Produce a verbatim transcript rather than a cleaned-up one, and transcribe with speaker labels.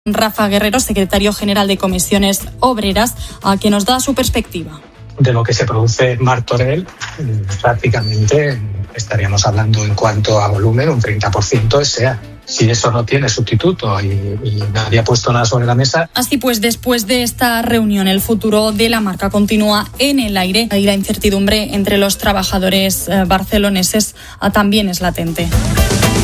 Speaker 1: Rafa Guerrero, secretario general de Comisiones Obreras, a quien nos da su perspectiva.
Speaker 2: De lo que se produce en Martorell, prácticamente estaríamos hablando en cuanto a volumen, un treinta por ciento es S E A. Si eso no tiene sustituto y, y nadie ha puesto nada sobre la mesa.
Speaker 1: Así pues, después de esta reunión, el futuro de la marca continúa en el aire y la incertidumbre entre los trabajadores barceloneses también es latente.